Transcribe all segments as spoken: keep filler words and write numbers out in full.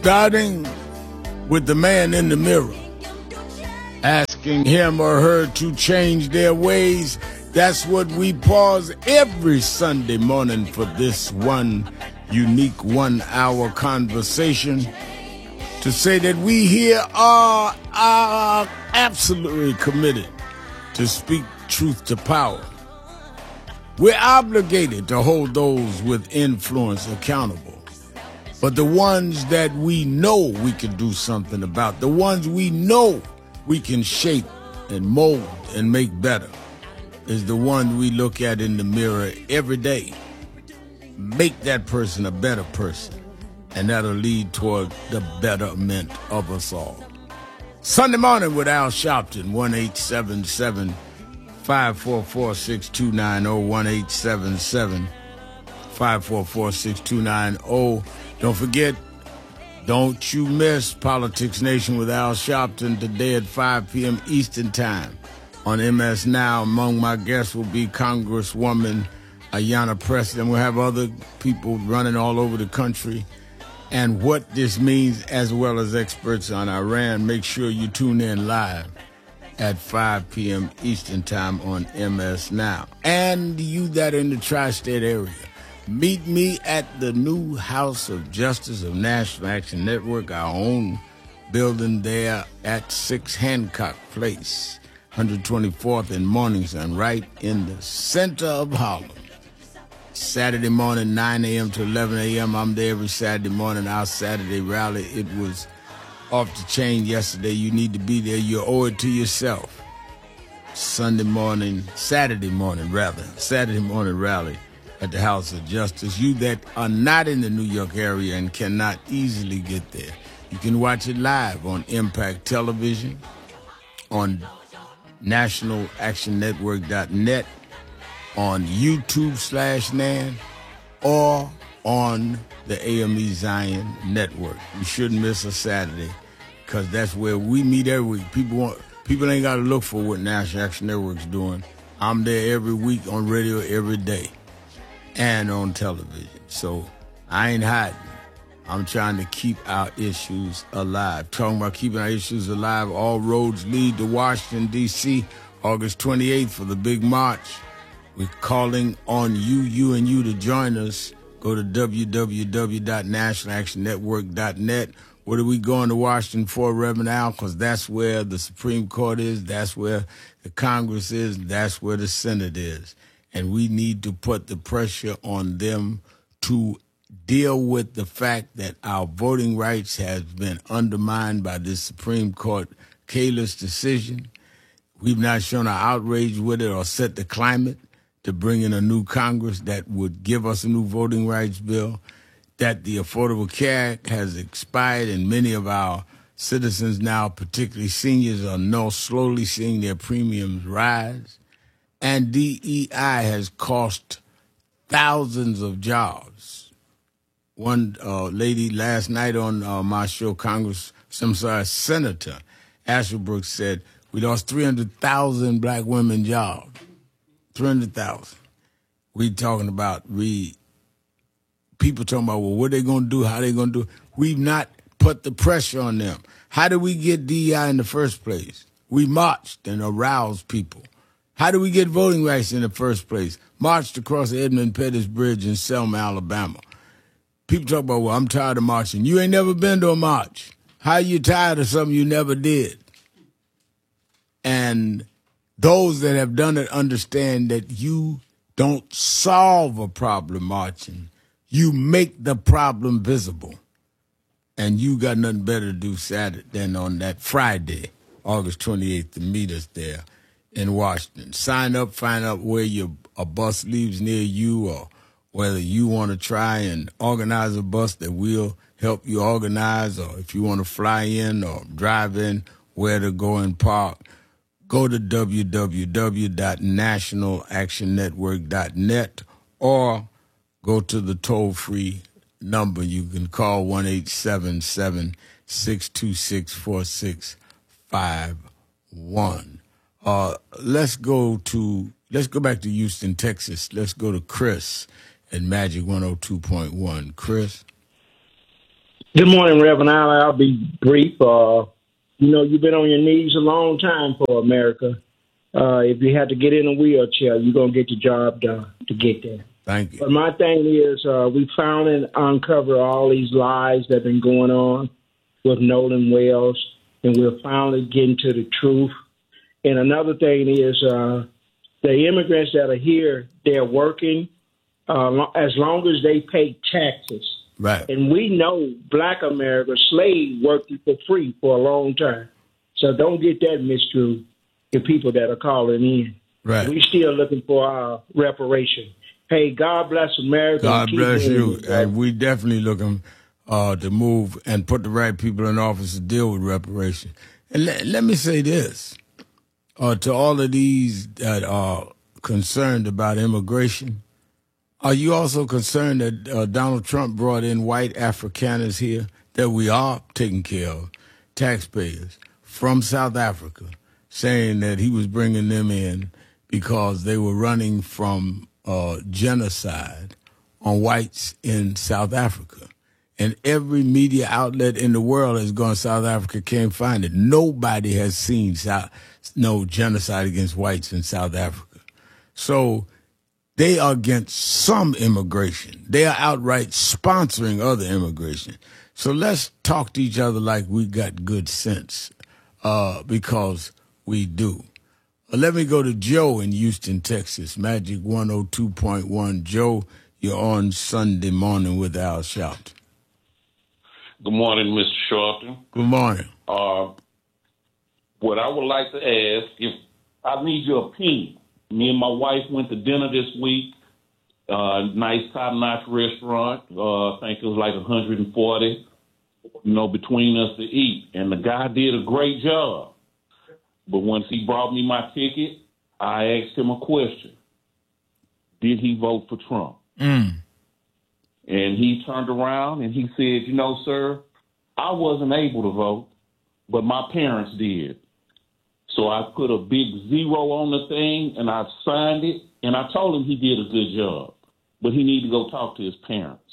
Starting with the man in the mirror, asking him or her to change their ways. That's what we pause every Sunday morning for this one unique one-hour conversation to say that we here are, are absolutely committed to speak truth to power. We're obligated to hold those with influence accountable. But the ones that we know we can do something about, the ones we know we can shape and mold and make better, is the one we look at in the mirror every day. Make that person a better person, and that'll lead toward the betterment of us all. Sunday morning with Al Sharpton, one eight seven seven, five four four, six two nine zero, one eight seven seven, five four four, six two nine zero. Don't forget, don't you miss Politics Nation with Al Sharpton today at five p.m. Eastern Time on M S Now. Among my guests will be Congresswoman Ayanna Pressley. We'll have other people running all over the country and what this means, as well as experts on Iran. Make sure you tune in live at five p.m. Eastern Time on M S Now. And you that are in the tri-state area, meet me at the new House of Justice of National Action Network, our own building there at six Hancock Place, one twenty-fourth and Morningside, right in the center of Harlem. Saturday morning, nine a.m. to eleven a.m. I'm there every Saturday morning. Our Saturday rally, it was off the chain yesterday. You need to be there. You owe it to yourself. Sunday morning, Saturday morning, rather, Saturday morning rally at the House of Justice. You that are not in the New York area and cannot easily get there, you can watch it live on Impact Television, on national action network dot net, on YouTube slash Nan, or on the A M E Zion Network. You shouldn't miss a Saturday, because that's where we meet every week. People want, people ain't got to look for what National Action Network's doing. I'm there every week on radio every day and on television. So I ain't hiding. I'm trying to keep our issues alive. Talking about keeping our issues alive, all roads lead to Washington, D C, August twenty-eighth for the big march. We're calling on you, you and you to join us. Go to w w w dot national action network dot net. What are we going to Washington for, Reverend Al? Because that's where the Supreme Court is, that's where the Congress is, that's where the Senate is. And we need to put the pressure on them to deal with the fact that our voting rights has been undermined by this Supreme Court careless decision. We've not shown our outrage with it or set the climate to bring in a new Congress that would give us a new voting rights bill, that the Affordable Care Act has expired, and many of our citizens now, particularly seniors, are now slowly seeing their premiums rise. And D E I has cost thousands of jobs. One uh, lady last night on uh, my show, Congress, I'm sorry, Senator Ashley said, we lost three hundred thousand black women jobs. three hundred thousand. We talking about, we, people talking about, well, what they going to do, how they going to do. We've not put the pressure on them. How did we get D E I in the first place? We marched and aroused people. How did we get voting rights in the first place? Marched across the Edmund Pettus Bridge in Selma, Alabama. People talk about, well, I'm tired of marching. You ain't never been to a march. How you tired of something you never did? And those that have done it understand that you don't solve a problem marching. You make the problem visible. And you got nothing better to do Saturday than on that Friday, August twenty-eighth, to meet us there in Washington. Sign up, find out where your a bus leaves near you, or whether you want to try and organize a bus that will help you organize, or if you want to fly in or drive in, where to go and park. Go to w w w dot national action network dot net or go to the toll-free number. You can call one eight seven seven, six two six, four six five one. Uh, let's go to, let's go back to Houston, Texas. Let's go to Chris at Magic one oh two point one. Chris? Good morning, Reverend Allen. I'll be brief. Uh, you know, you've been on your knees a long time for America. Uh, if you had to get in a wheelchair, you're going to get the job done to get there. Thank you. But my thing is, uh, we found and uncovered all these lies that have been going on with Nolan Wells, and we're finally getting to the truth. And another thing is, uh, the immigrants that are here, they're working uh, as long as they pay taxes. Right. And we know Black America, slaves worked for free for a long time. So don't get that misconstrued, the people that are calling in. Right. We still looking for our reparation. Hey, God bless America. God bless you. It, and we definitely looking uh, to move and put the right people in office to deal with reparation. And let, let me say this. Uh, to all of these that are concerned about immigration, are you also concerned that uh, Donald Trump brought in white Afrikaners here that we are taking care of, taxpayers, from South Africa, saying that he was bringing them in because they were running from uh, genocide on whites in South Africa? And every media outlet in the world has gone, South Africa can't find it. Nobody has seen South, no genocide against whites in South Africa. So they are against some immigration. They are outright sponsoring other immigration. So let's talk to each other like we got good sense, uh, because we do. Uh, let me go to Joe in Houston, Texas. Magic one oh two point one. Joe, you're on Sunday morning with Al Sharpton. Good morning, Mister Sharpton. Good morning. Uh, what I would like to ask, if I need your opinion. Me and my wife went to dinner this week, uh, nice top-notch restaurant. Uh, I think it was like one hundred forty, you know, between us to eat. And the guy did a great job. But once he brought me my ticket, I asked him a question. Did he vote for Trump? Mm. And he turned around and he said, you know, sir, I wasn't able to vote, but my parents did. So I put a big zero on the thing, and I signed it, and I told him he did a good job, but he needed to go talk to his parents.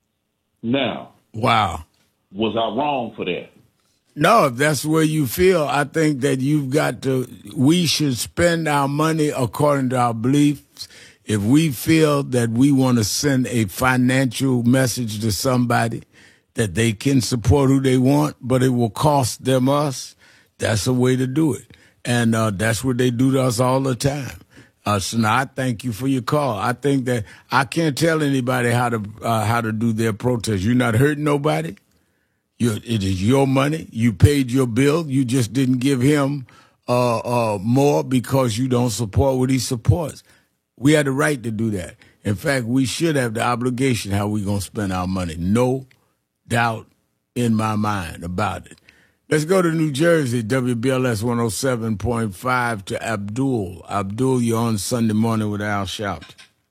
Now, wow, was I wrong for that? No, if that's where you feel, I think that you've got to, we should spend our money according to our beliefs. If we feel that we want to send a financial message to somebody that they can support who they want, but it will cost them us, that's a way to do it. And uh, that's what they do to us all the time. Uh, so now I thank you for your call. I think that I can't tell anybody how to uh, how to do their protest. You're not hurting nobody. You're, it is your money. You paid your bill. You just didn't give him uh, uh, more because you don't support what he supports. We had the right to do that. In fact, we should have the obligation how we going to spend our money. No doubt in my mind about it. Let's go to New Jersey, W B L S one oh seven point five to Abdul. Abdul, you're on Sunday morning with Al Sharpton.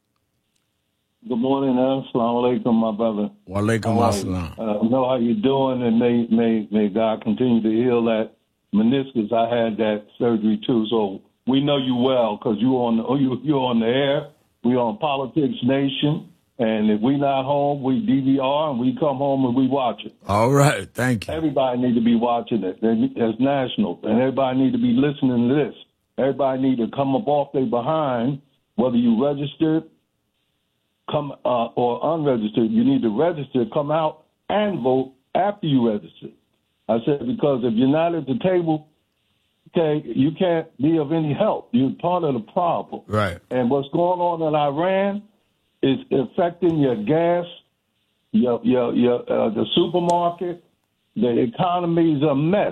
Good morning, Al. Assalamu alaikum, my brother. Wa alaikum assalam. I know how you're doing, and may, may, may God continue to heal that meniscus. I had that surgery, too, so we know you well because you on the, you, you're on the air. We're on Politics Nation. And if we not home, we D V R and we come home and we watch it. All right, thank you. Everybody need to be watching it. It's national, and everybody need to be listening to this. Everybody need to come up off their behind, whether you registered, come uh, or unregistered. You need to register, come out and vote after you register. I said because if you're not at the table, okay, you can't be of any help. You're part of the problem. Right. And what's going on in Iran is affecting your gas, your your your uh, the supermarket. The economy is a mess.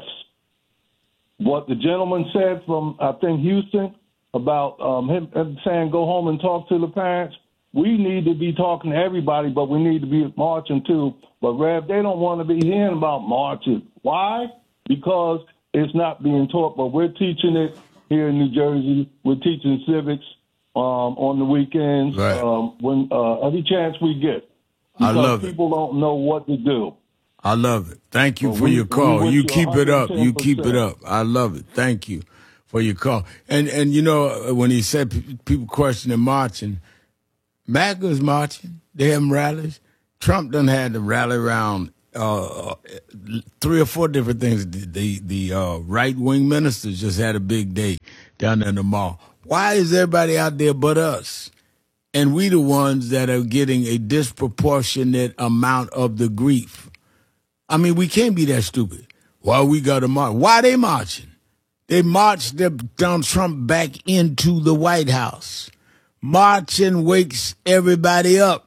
What the gentleman said from I think Houston about um, him, him saying go home and talk to the parents. We need to be talking to everybody, but we need to be marching too. But Rev, they don't want to be hearing about marching. Why? Because it's not being taught. But we're teaching it here in New Jersey. We're teaching civics. Um, on the weekends, right. um, when uh, every chance we get, I love it. People don't know what to do. I love it. Thank you well, for we, your call. You keep it up. You keep it percent. up. I love it. Thank you for your call. And and you know when he said p- people questioning marching, MAGA's marching. They having rallies. Trump done had to rally around uh, three or four different things. The the uh, right wing ministers just had a big day down there in the mall. Why is everybody out there but us? And we the ones that are getting a disproportionate amount of the grief. I mean, we can't be that stupid. Why we got to march? Why they marching? They marched Donald Trump back into the White House. Marching wakes everybody up.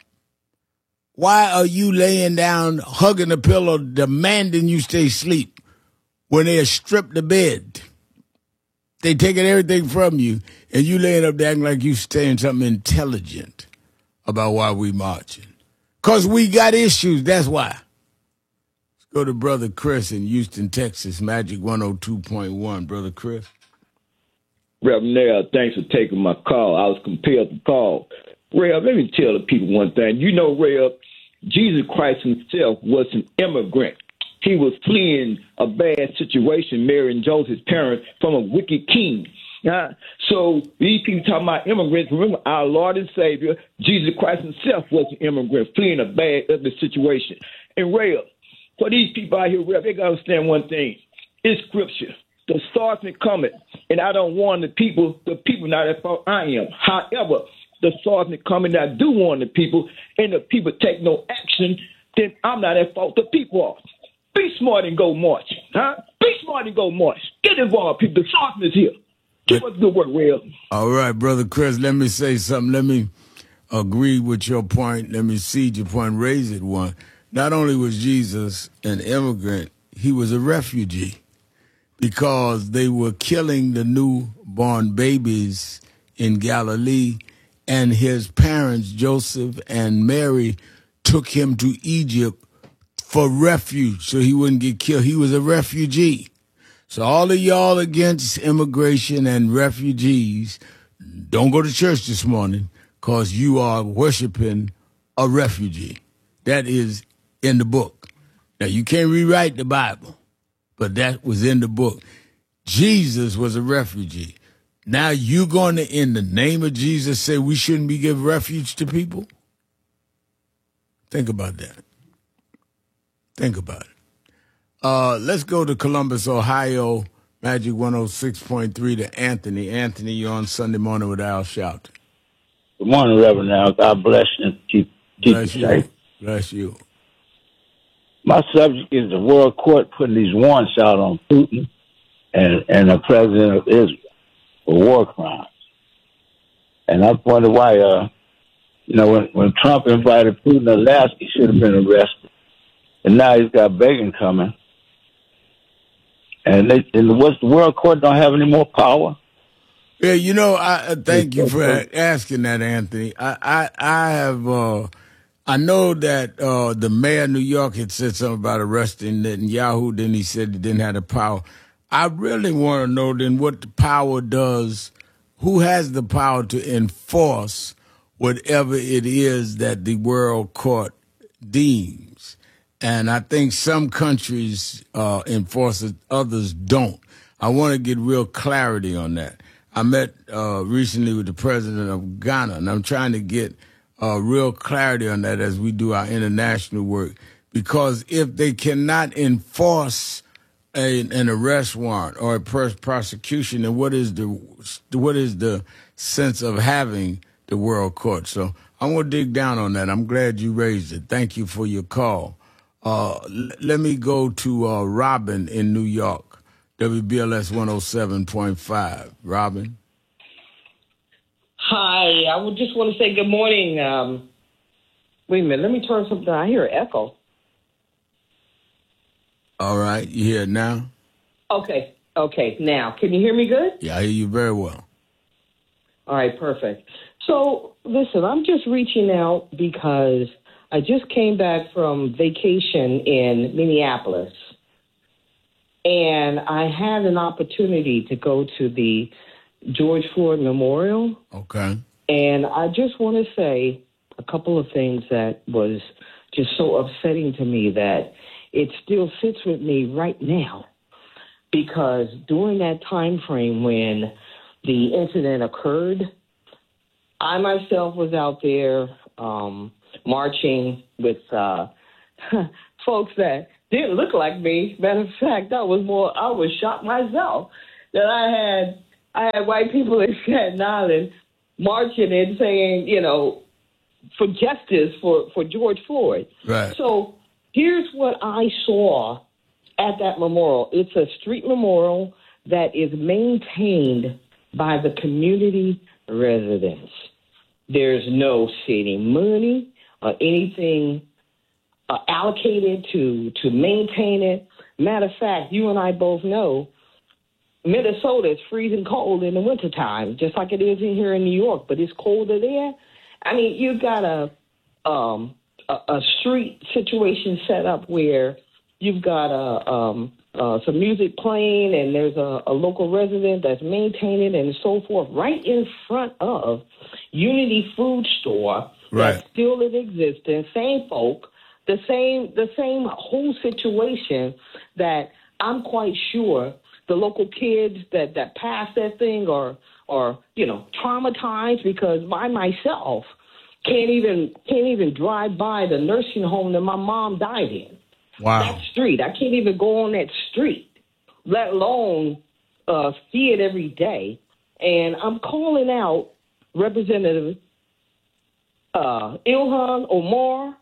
Why are you laying down, hugging the pillow, demanding you stay asleep when they stripped the bed? They taking everything from you, and you laying up there acting like you saying something intelligent about why we marching. Because we got issues, that's why. Let's go to Brother Chris in Houston, Texas, Magic one oh two point one. Brother Chris. Reverend Nair, thanks for taking my call. I was compelled to call. Rev, let me tell the people one thing. You know, Rev, Jesus Christ himself was an immigrant. He was fleeing a bad situation, Mary and Joseph's parents, from a wicked king. Uh, so these people talking about immigrants. Remember, our Lord and Savior, Jesus Christ himself, was an immigrant, fleeing a bad ugly situation. And Rev, for these people out here, Rev, they got to understand one thing. It's scripture. The swordsman cometh, and I don't warn the people. The people not at fault. I am. However, the swordsman coming, I do warn the people, and the people take no action, then I'm not at fault. The people are. Be smart and go march. Huh? Be smart and go march. Get involved, people. The swordsman is here. Give us good work, Real. All right, Brother Chris, let me say something. Let me agree with your point. Let me cede your point, raise it one. Not only was Jesus an immigrant, he was a refugee because they were killing the newborn babies in Galilee, and his parents, Joseph and Mary, took him to Egypt for refuge so he wouldn't get killed. He was a refugee. So all of y'all against immigration and refugees, don't go to church this morning because you are worshiping a refugee. That is in the book. Now, you can't rewrite the Bible, but that was in the book. Jesus was a refugee. Now you going to, in the name of Jesus, say we shouldn't be giving refuge to people? Think about that. Think about it. Uh, let's go to Columbus, Ohio, Magic one oh six point three to Anthony. Anthony, you're on Sunday Morning with Al Shelton. Good morning, Reverend Al. God bless you. Keep, keep Bless you you. safe. Bless you. My subject is the world court putting these warrants out on Putin and, and the president of Israel for war crimes. And I wonder why, uh, you know, when, when Trump invited Putin to Alaska, he should have been arrested. And now he's got Begin coming. And, they, and what's the world court don't have any more power? Yeah, you know, I, I thank you for asking that, Anthony. I, I, I have, uh, I know that uh, the mayor of New York had said something about arresting Netanyahu. Then he said he didn't have the power. I really want to know then what the power does. Who has the power to enforce whatever it is that the world court deems? And I think some countries uh, enforce it, others don't. I want to get real clarity on that. I met uh, recently with the president of Ghana, and I'm trying to get uh, real clarity on that as we do our international work. Because if they cannot enforce a, an arrest warrant or a prosecution, then what is the what is the sense of having the world court? So I want to dig down on that. I'm glad you raised it. Thank you for your call. Uh, l- let me go to uh, Robin in New York, W B L S one oh seven point five. Robin. Hi, I would just want to say good morning. Um, wait a minute, let me turn something down. I hear an echo. All right, you hear it now? Okay, okay, now. Can you hear me good? Yeah, I hear you very well. All right, perfect. So, listen, I'm just reaching out because I just came back from vacation in Minneapolis, and I had an opportunity to go to the George Floyd Memorial. Okay. And I just want to say a couple of things that was just so upsetting to me that it still sits with me right now, because during that time frame when the incident occurred, I myself was out there um, marching with uh, folks that didn't look like me. Matter of fact, I was more, I was shocked myself that I had, I had white people in Staten Island marching and saying, you know, for justice for, for George Floyd. Right. So here's what I saw at that memorial. It's a street memorial that is maintained by the community residents. There's no city money or anything uh, allocated to, to maintain it. Matter of fact, you and I both know Minnesota is freezing cold in the wintertime, just like it is in here in New York, but it's colder there. I mean, you've got a, um, a, a street situation set up where you've got a, um, uh, some music playing, and there's a, a local resident that's maintaining it and so forth right in front of Unity Food Store. Right. That's still in existence, same folk, the same the same whole situation that I'm quite sure the local kids that, that pass that thing are, are, you know, traumatized, because I myself can't even can't even drive by the nursing home that my mom died in. Wow. That street. I can't even go on that street, let alone uh, see it every day. And I'm calling out Representative uh, Ilhan Omar,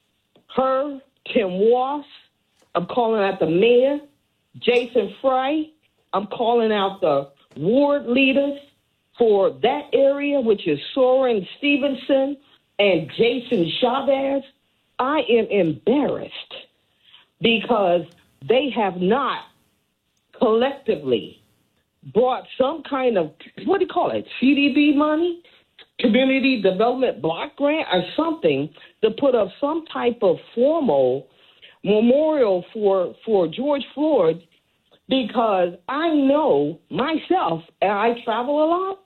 her, Tim Walsh. I'm calling out the mayor, Jason Frey. I'm calling out the ward leaders for that area, which is Soren Stevenson and Jason Chavez. I am embarrassed because they have not collectively brought some kind of, what do you call it, C D B money, Community Development Block Grant, or something to put up some type of formal memorial for, for George Floyd, because I know myself, and I travel a lot,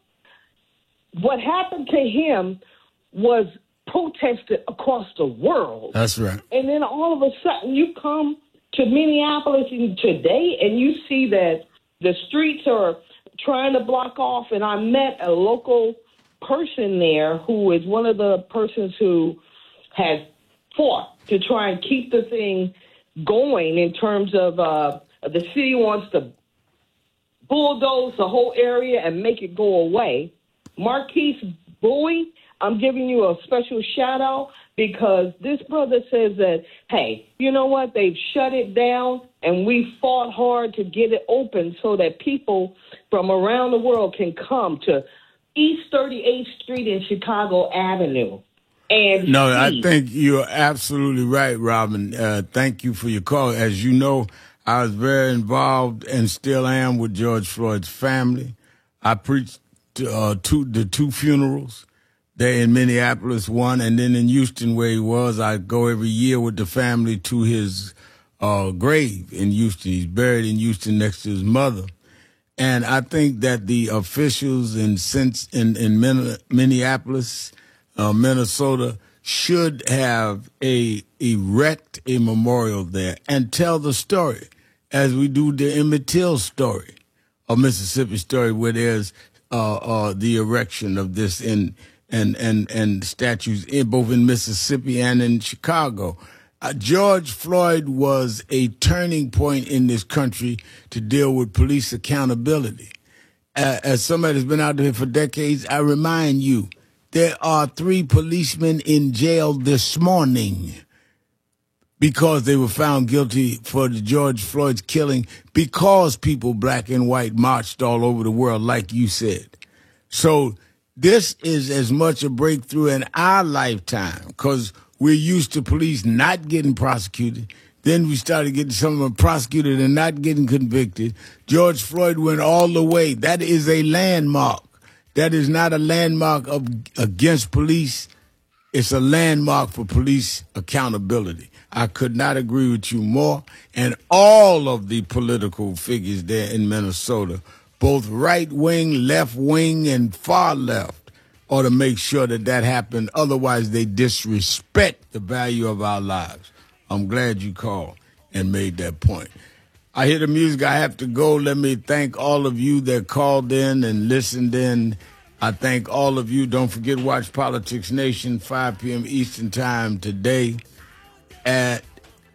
what happened to him was protested across the world. That's right. And then all of a sudden you come to Minneapolis today and you see that the streets are trying to block off. And I met a local person there who is one of the persons who has fought to try and keep the thing going in terms of uh, the city wants to bulldoze the whole area and make it go away. Marquise Bowie, I'm giving you a special shout out because this brother says that, hey, you know what? They've shut it down and we fought hard to get it open so that people from around the world can come to East thirty-eighth Street and Chicago Avenue. And no, see. I think you're absolutely right, Robin. Uh, thank you for your call. As you know, I was very involved and still am with George Floyd's family. I preached uh, two, the two funerals there in Minneapolis, one, and then in Houston where he was. I go every year with the family to his uh, grave in Houston. He's buried in Houston next to his mother. And I think that the officials in, in, in Minneapolis, uh, Minnesota, should have a erect a memorial there and tell the story, as we do the Emmett Till story, or Mississippi story, where there's uh, uh, the erection of this in and and and statues in both in Mississippi and in Chicago. Uh, George Floyd was a turning point in this country to deal with police accountability. Uh, as somebody that's been out there for decades, I remind you, there are three policemen in jail this morning because they were found guilty for the George Floyd's killing, because people, black and white, marched all over the world, like you said. So this is as much a breakthrough in our lifetime, because we're used to police not getting prosecuted. Then we started getting some of them prosecuted and not getting convicted. George Floyd went all the way. That is a landmark. That is not a landmark of, against police. It's a landmark for police accountability. I could not agree with you more. And all of the political figures there in Minnesota, both right-wing, left-wing, and far left, ought to make sure that that happened. Otherwise, they disrespect the value of our lives. I'm glad you called and made that point. I hear the music. I have to go. Let me thank all of you that called in and listened in. I thank all of you. Don't forget, watch Politics Nation, five p.m. Eastern Time today at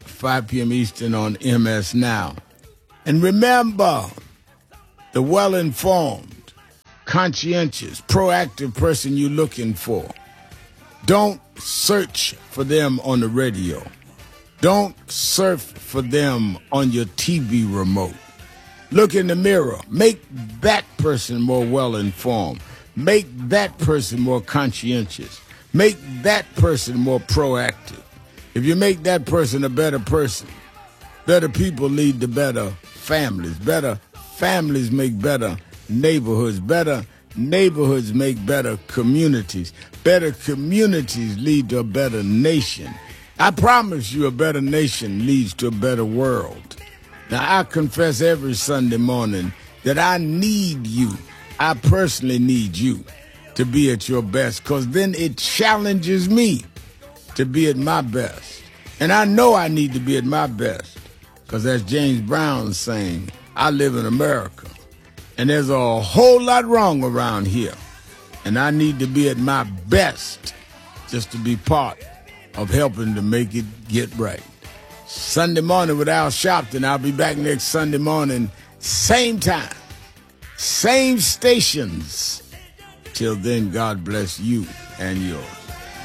five p.m. Eastern on M S Now. And remember, the well-informed, conscientious, proactive person you're looking for, don't search for them on the radio. Don't surf for them on your T V remote. Look in the mirror. Make that person more well-informed. Make that person more conscientious. Make that person more proactive. If you make that person a better person, better people lead to better families. Better families make better neighborhoods. Better neighborhoods make better communities. Better communities lead to a better nation. I promise you a better nation leads to a better world. Now, I confess every Sunday morning that I need you. I personally need you to be at your best, because then it challenges me to be at my best. And I know I need to be at my best, because as James Brown's saying, I live in America, and there's a whole lot wrong around here, and I need to be at my best just to be part of helping to make it get right. Sunday morning with Al Sharpton. I'll be back next Sunday morning, same time, same stations. Till then, God bless you and yours.